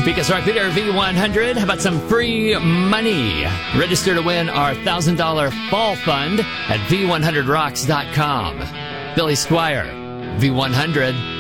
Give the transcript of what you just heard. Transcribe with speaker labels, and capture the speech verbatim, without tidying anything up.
Speaker 1: Because Rock Leader V one hundred, how about some free money? Register to win our one thousand dollars fall fund at V one hundred rocks dot com. Billy Squire, V one hundred.